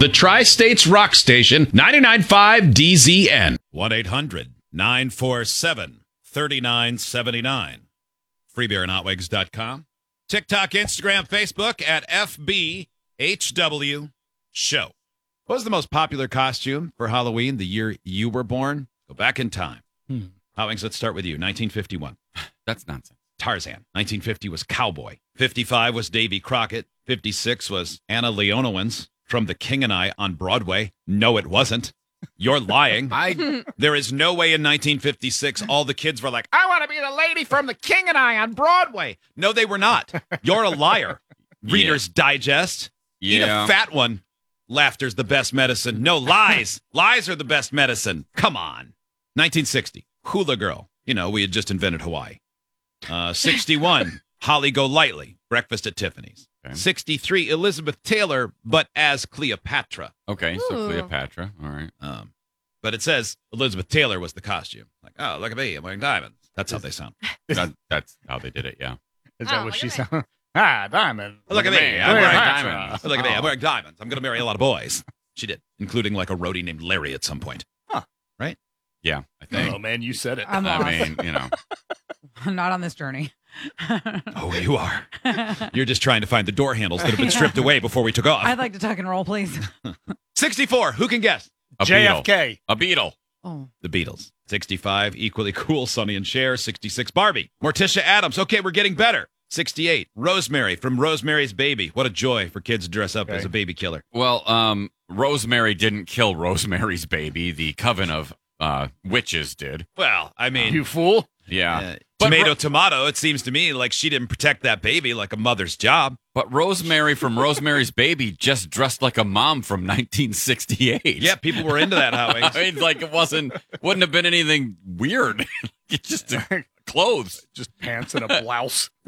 the Tri-States Rock Station, 99.5 DZN. 1-800-947-3979. Freebeerandhotwigs.com. TikTok, Instagram, Facebook at FBHW Show. What was the most popular costume for Halloween the year you were born? Go back in time. Hot Wings, let's start with you. 1951. That's nonsense. Tarzan. 1950 was Cowboy. 55 was Davy Crockett. 56 was Anna Leonowens from The King and I on Broadway. No, it wasn't. You're lying. There is no way in 1956 all the kids were like, I want to be the lady from The King and I on Broadway. No, they were not. You're a liar. Reader's Digest. Eat a fat one. Laughter's the best medicine. No, lies. Lies are the best medicine. Come on. 1960. Hula Girl. You know, we had just invented Hawaii. 61. Holly Golightly. Breakfast at Tiffany's. Okay. 63. Elizabeth Taylor, but as Cleopatra. Okay, so Cleopatra. All right. But it says Elizabeth Taylor was the costume. Like, oh, look at me. I'm wearing diamonds. That's how they sound. That's how they did it, yeah. Is that what she sounds? Ah, diamond. Look at me. I'm wearing diamonds. Look at me. Oh. I'm wearing diamonds. I'm going to marry a lot of boys. She did, including like a roadie named Larry at some point. Huh. Right? Yeah, I think. Oh, man, you said it. I'm I lost. mean, you know. I'm not on this journey. Oh, you are. You're just trying to find the door handles that have been stripped away before we took off. I'd like to tuck and roll, please. 64. Who can guess? A JFK. Beetle. A beetle. Oh, The Beatles. 65. Equally Cool. Sonny and Cher. 66. Barbie. Morticia Adams. Okay, we're getting better. 68. Rosemary from Rosemary's Baby. What a joy for kids to dress up as a baby killer. Well, Rosemary didn't kill Rosemary's Baby. The Coven of Witches did. Well, I mean, You fool. Yeah. tomato, it seems to me like she didn't protect that baby like a mother's job. But Rosemary from Rosemary's Baby just dressed like a mom from 1968. Yeah, people were into that, Howie. I mean, like it wouldn't have been anything weird. It's just clothes. Just pants and a blouse.